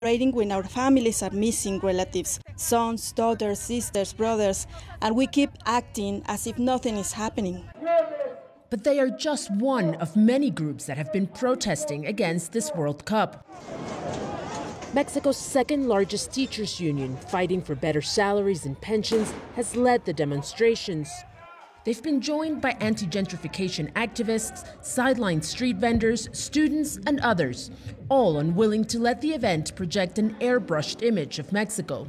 When our families are missing relatives, sons, daughters, sisters, brothers, and we keep acting as if nothing is happening. But they are just one of many groups that have been protesting against this World Cup. Mexico's second largest teachers union, fighting for better salaries and pensions, has led the demonstrations. They've been joined by anti-gentrification activists, sideline street vendors, students, and others, all unwilling to let the event project an airbrushed image of Mexico.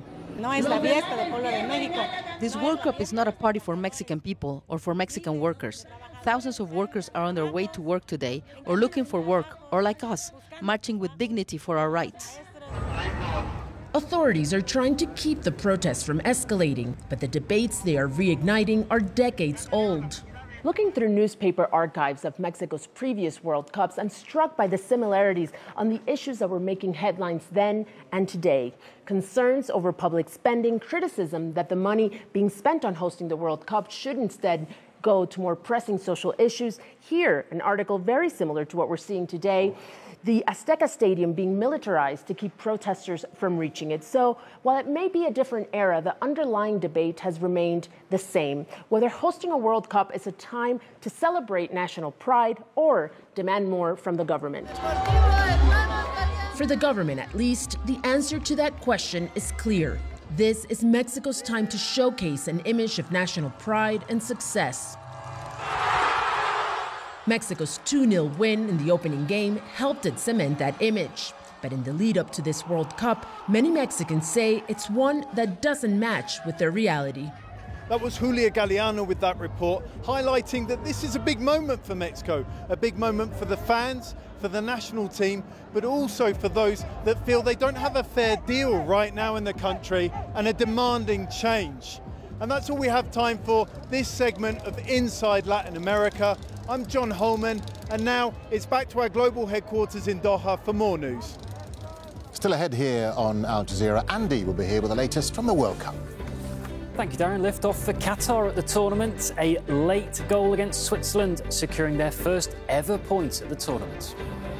This World Cup is not a party for Mexican people or for Mexican workers. Thousands of workers are on their way to work today or looking for work, or like us, marching with dignity for our rights. Authorities are trying to keep the protests from escalating, but the debates they are reigniting are decades old. Looking through newspaper archives of Mexico's previous World Cups, I'm struck by the similarities on the issues that were making headlines then and today. Concerns over public spending, criticism that the money being spent on hosting the World Cup should instead go to more pressing social issues. Here, an article very similar to what we're seeing today. The Azteca Stadium being militarized to keep protesters from reaching it. So while it may be a different era, the underlying debate has remained the same. Whether hosting a World Cup is a time to celebrate national pride or demand more from the government. For the government, at least, the answer to that question is clear. This is Mexico's time to showcase an image of national pride and success. Mexico's 2-0 win in the opening game helped it cement that image. But in the lead up to this World Cup, many Mexicans say it's one that doesn't match with their reality. That was Julia Galeano with that report, highlighting that this is a big moment for Mexico, a big moment for the fans, for the national team, but also for those that feel they don't have a fair deal right now in the country and are demanding change. And that's all we have time for this segment of Inside Latin America. I'm John Holman, and now it's back to our global headquarters in Doha for more news. Still ahead here on Al Jazeera, Andy will be here with the latest from the World Cup. Thank you, Darren. Lift off for Qatar at the tournament. A late goal against Switzerland, securing their first ever points at the tournament.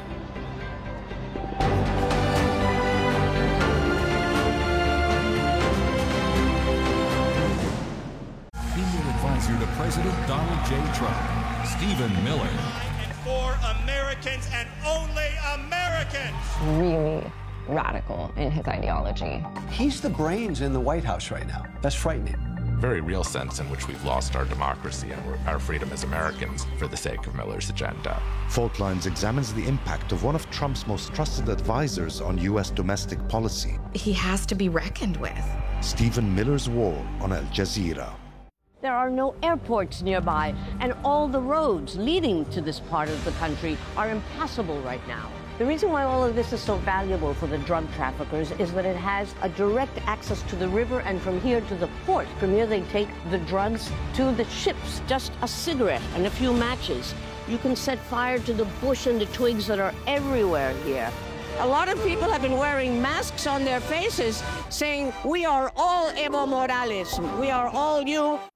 Senior advisor to President Donald J. Trump, Stephen Miller. And for Americans and only Americans. Really radical in his ideology. He's the brains in the White House right now. That's frightening. Very real sense in which we've lost our democracy and our freedom as Americans for the sake of Miller's agenda. Fault Lines examines the impact of one of Trump's most trusted advisors on U.S. domestic policy. He has to be reckoned with. Stephen Miller's War on Al Jazeera. There are no airports nearby, and all the roads leading to this part of the country are impassable right now. The reason why all of this is so valuable for the drug traffickers is that it has a direct access to the river and from here to the port. From here they take the drugs to the ships. Just a cigarette and a few matches. You can set fire to the bush and the twigs that are everywhere here. A lot of people have been wearing masks on their faces saying, "We are all Evo Morales. We are all you."